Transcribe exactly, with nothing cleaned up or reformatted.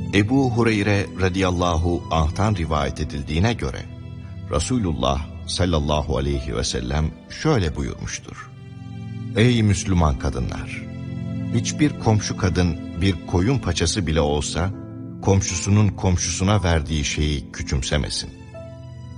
Ebu Hureyre radıyallahu anh'tan rivayet edildiğine göre Resulullah sallallahu aleyhi ve sellem şöyle buyurmuştur: Ey Müslüman kadınlar! Hiçbir komşu kadın bir koyun paçası bile olsa komşusunun komşusuna verdiği şeyi küçümsemesin.